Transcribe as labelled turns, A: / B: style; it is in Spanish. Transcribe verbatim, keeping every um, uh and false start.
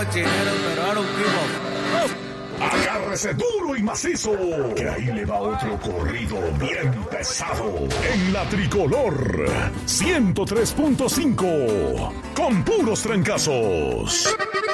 A: Chinero, pero I don't give a...
B: Agárrese duro y macizo, que ahí le va otro corrido bien pesado. En la Tricolor ciento tres punto cinco, con puros trancazos.